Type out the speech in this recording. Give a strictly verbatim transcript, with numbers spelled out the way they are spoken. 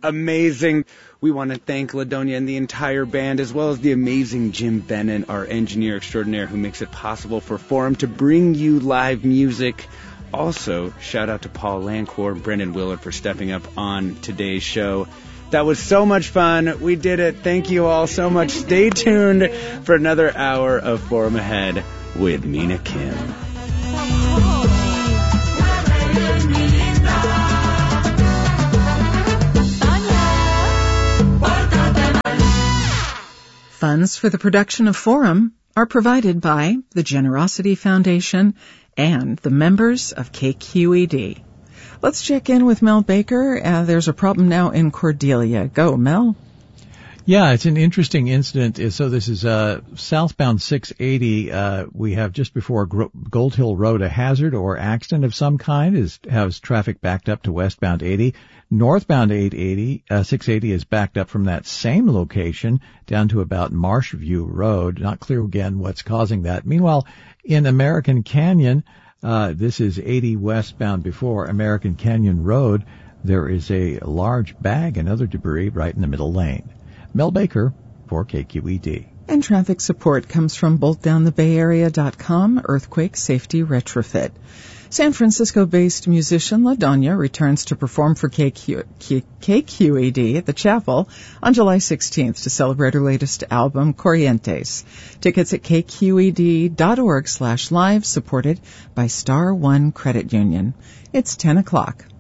amazing. We want to thank LaDonia and the entire band, as well as the amazing Jim Bennett, our engineer extraordinaire, who makes it possible for Forum to bring you live music. Also, shout out to Paul Lancourt and Brendan Willard for stepping up on today's show. That was so much fun. We did it. Thank you all so much. Stay tuned for another hour of Forum Ahead with Mina Kim. Funds for the production of Forum are provided by the Generosity Foundation and the members of K Q E D. Let's check in with Mel Baker. Uh, there's a problem now in Cordelia. Go, Mel. Yeah, it's an interesting incident. So this is uh, southbound six eighty. Uh, we have just before Gro- Gold Hill Road a hazard or accident of some kind. Is has traffic backed up to westbound eighty. Northbound eight eighty, uh, six eighty is backed up from that same location down to about Marshview Road. Not clear again what's causing that. Meanwhile, in American Canyon, uh, this is eighty westbound before American Canyon Road. There is a large bag and other debris right in the middle lane. Mel Baker for K Q E D. And traffic support comes from bolt down the bay area dot com, Earthquake Safety Retrofit. San Francisco-based musician LaDonia returns to perform for K Q, K Q E D at the Chapel on July sixteenth to celebrate her latest album, Corrientes. Tickets at k q e d dot org slash live, supported by Star One Credit Union. It's ten o'clock.